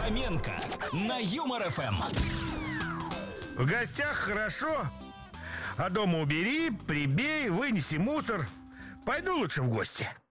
Фоменко на Юмор ФМ. В гостях хорошо, а дома убери, прибей, вынеси мусор. Пойду лучше в гости.